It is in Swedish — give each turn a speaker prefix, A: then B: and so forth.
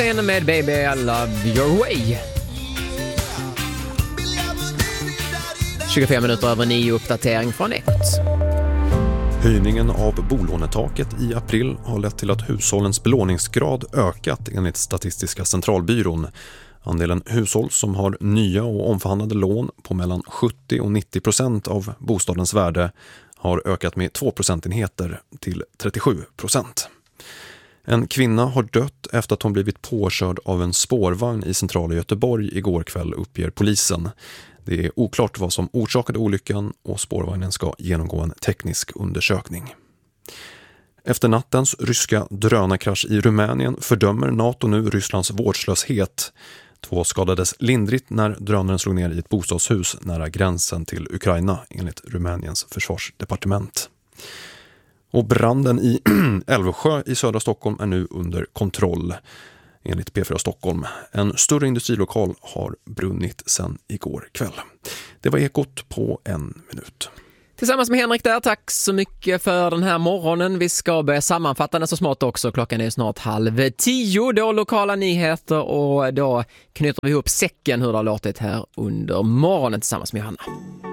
A: Med Baby I Love Your Way. 25 minuter över 9, uppdatering från Ekot.
B: Höjningen av bolånetaket i april har lett till att hushållens belåningsgrad ökat enligt Statistiska centralbyrån. Andelen hushåll som har nya och omförhandlade lån på mellan 70 och 90% av bostadens värde har ökat med 2 procentenheter till 37%. En kvinna har dött efter att hon blivit påkörd av en spårvagn i centrala Göteborg igår kväll, uppger polisen. Det är oklart vad som orsakade olyckan och spårvagnen ska genomgå en teknisk undersökning. Efter nattens ryska drönarkrasch i Rumänien fördömer NATO nu Rysslands vårdslöshet. 2 skadades lindrigt när drönaren slog ner i ett bostadshus nära gränsen till Ukraina, enligt Rumäniens försvarsdepartement. Och branden i Älvsjö i södra Stockholm är nu under kontroll, enligt P4 Stockholm. En större industrilokal har brunnit sedan igår kväll. Det var Ekot på 1 minut.
A: Tillsammans med Henrik där, tack så mycket för den här morgonen. Vi ska börja sammanfatta den så smått också. Klockan är snart 9:30. Då lokala nyheter och då knyter vi ihop säcken hur det har låtit här under morgonen tillsammans med Johanna.